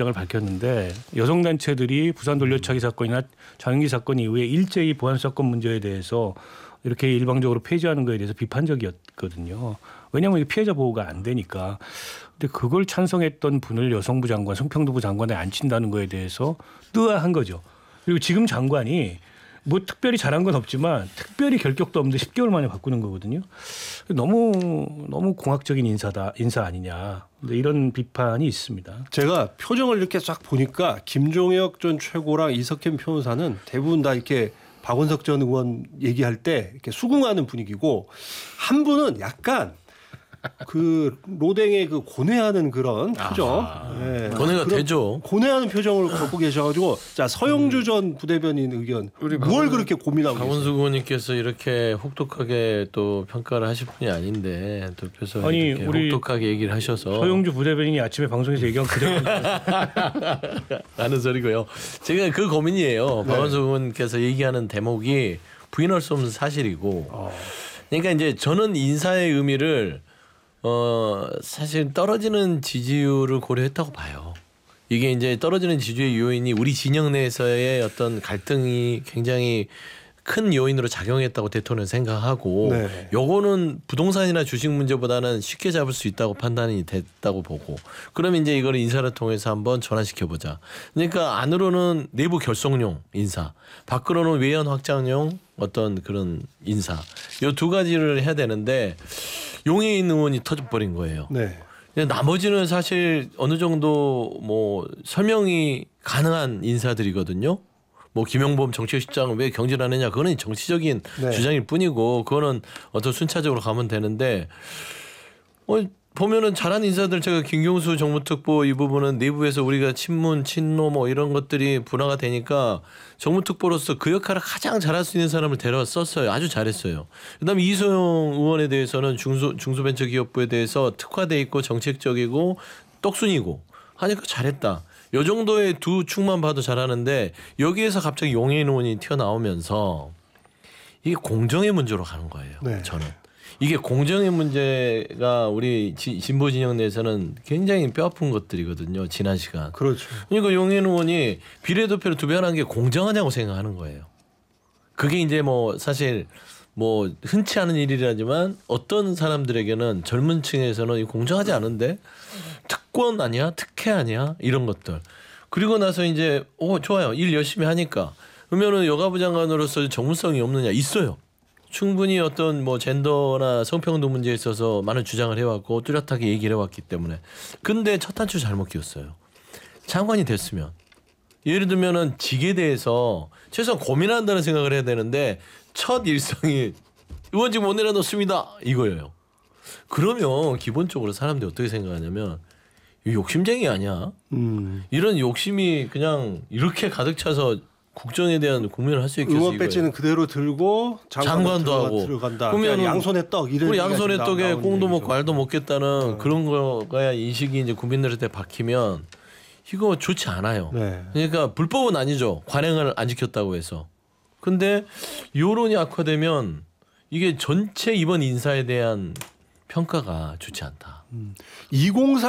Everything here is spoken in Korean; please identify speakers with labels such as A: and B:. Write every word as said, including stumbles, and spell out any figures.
A: 입장을 밝혔는데 여성 단체들이 부산 돌려차기 사건이나 장윤기 사건 이후에 일제히 보안 사건 문제에 대해서 이렇게 일방적으로 폐지하는 거에 대해서 비판적이었거든요. 왜냐하면 피해자 보호가 안 되니까. 근데 그걸 찬성했던 분을 여성부 장관, 성평등부 장관에 앉힌다는 거에 대해서 뜨아한 거죠. 그리고 지금 장관이 뭐 특별히 잘한 건 없지만 특별히 결격도 없는데 십 개월 만에 바꾸는 거거든요. 너무 너무 공학적인 인사다 인사 아니냐. 근데 이런 비판이 있습니다.
B: 제가 표정을 이렇게 쫙 보니까 김종혁 전 최고랑 이석현 변호사는 대부분 다 이렇게 박원석 전 의원 얘기할 때 이렇게 수긍하는 분위기고 한 분은 약간 그 로댕의 그 고뇌하는 그런 표정, 네.
C: 고뇌가 되죠.
B: 고뇌하는 표정을 갖고 계셔가지고 자 서영주 음. 전 부대변인 의견 우리 뭘 그렇게 고민하고 계세요?
C: 박원석 의원님께서 이렇게 혹독하게 또 평가를 하실 분이 아닌데 또 그래서
A: 아니 우리
C: 혹독하게 얘기를 하셔서
A: 서영주 부대변인이 아침에 방송에서 얘기한 그대로
C: 라는 소리고요. 제가 그 고민이에요. 네. 박원석 의원께서 얘기하는 대목이 부인할 수 없는 사실이고, 어. 그러니까 이제 저는 인사의 의미를 어 사실 떨어지는 지지율을 고려했다고 봐요. 이게 이제 떨어지는 지지율의 요인이 우리 진영 내에서의 어떤 갈등이 굉장히 큰 요인으로 작용했다고 대통령은 생각하고 네. 요거는 부동산이나 주식 문제보다는 쉽게 잡을 수 있다고 판단이 됐다고 보고 그러면 이제 이걸 인사를 통해서 한번 전환시켜 보자. 그러니까 안으로는 내부 결속용 인사, 밖으로는 외연 확장용 어떤 그런 인사 요 두 가지를 해야 되는데 용해인 의원이 터져버린 거예요. 네. 나머지는 사실 어느 정도 뭐 설명이 가능한 인사들이거든요. 뭐 김영범 정책실장은 왜 경질하느냐 그거는 정치적인 네. 주장일 뿐이고 그거는 어떤 순차적으로 가면 되는데 어, 보면은 잘한 인사들 제가 김경수 정무특보 이 부분은 내부에서 우리가 친문 친노 뭐 이런 것들이 분화가 되니까 정무특보로서 그 역할을 가장 잘할 수 있는 사람을 데려왔었어요. 아주 잘했어요. 그다음에 이소영 의원에 대해서는 중소, 중소벤처기업부에 대해서 특화돼 있고 정책적이고 똑순이고 하니까 잘했다. 요 정도의 두 축만 봐도 잘하는데 여기에서 갑자기 용해인 의원이 튀어나오면서 이게 공정의 문제로 가는 거예요. 네. 저는. 이게 공정의 문제가 우리 진보 진영 내에서는 굉장히 뼈아픈 것들이거든요. 지난 시간.
B: 그렇죠.
C: 그러니까 용해인 의원이 비례대표를 두 번 한 게 공정하냐고 생각하는 거예요. 그게 이제 뭐 사실 뭐 흔치 않은 일이라지만 어떤 사람들에게는 젊은 층에서는 공정하지 않은데 특권 아니야? 특혜 아니야? 이런 것들. 그리고 나서 이제 오 좋아요. 일 열심히 하니까. 그러면은 여가부 장관으로서 전문성이 없느냐? 있어요. 충분히 어떤 뭐 젠더나 성평등 문제에 있어서 많은 주장을 해왔고 뚜렷하게 얘기를 해왔기 때문에. 근데 첫 단추 잘못 끼웠어요. 장관이 됐으면. 예를 들면은 직에 대해서 최소한 고민한다는 생각을 해야 되는데 첫 일성이 의원직 못 내려놓습니다. 이거예요. 그러면 기본적으로 사람들이 어떻게 생각하냐면 욕심쟁이 아니야? 음. 이런 욕심이 그냥 이렇게 가득 차서 국정에 대한 고민을 할 수 있겠어요.
B: 의원 배지는 그대로 들고 장관도 하고 들어간다. 그러면 양손에 떡 이런
C: 양손에 떡에 꽁도 먹고 말도 먹겠다는 어. 그런 거가 인식이 이제 국민들한테 박히면 이거 좋지 않아요. 네. 그러니까 불법은 아니죠. 관행을 안 지켰다고 해서. 근데 여론이 악화되면 이게 전체 이번 인사에 대한 평가가 좋지 않다.
B: 음. 이공삼